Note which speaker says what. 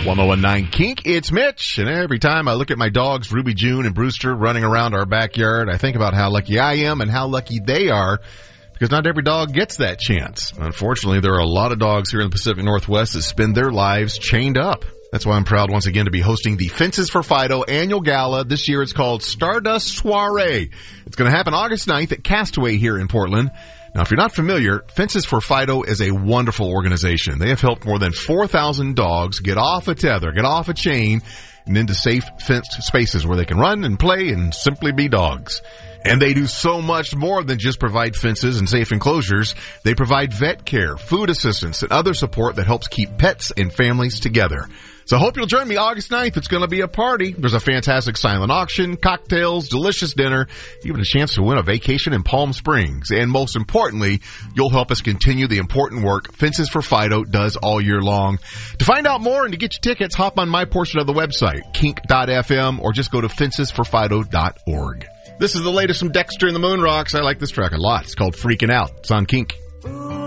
Speaker 1: 1019 Kink, it's Mitch, and every time I look at my dogs, Ruby, June, and Brewster, running around our backyard, I think about how lucky I am and how lucky they are, because not every dog gets that chance. Unfortunately, there are a lot of dogs here in the Pacific Northwest that spend their lives chained up. That's why I'm proud once again to be hosting the Fences for Fido annual gala. This year it's called Stardust Soiree. It's going to happen August 9th at Castaway here in Portland. Now, if you're not familiar, Fences for Fido is a wonderful organization. They have helped more than 4,000 dogs get off a tether, get off a chain, and into safe fenced spaces where they can run and play and simply be dogs. And they do so much more than just provide fences and safe enclosures. They provide vet care, food assistance, and other support that helps keep pets and families together. So I hope you'll join me August 9th. It's going to be a party. There's a fantastic silent auction, cocktails, delicious dinner, even a chance to win a vacation in Palm Springs. And most importantly, you'll help us continue the important work Fences for Fido does all year long. To find out more and to get your tickets, hop on my portion of the website, kink.fm, or just go to fencesforfido.org. This is the latest from Dexter and the Moon Rocks. I like this track a lot. It's called Freaking Out. It's on Kink.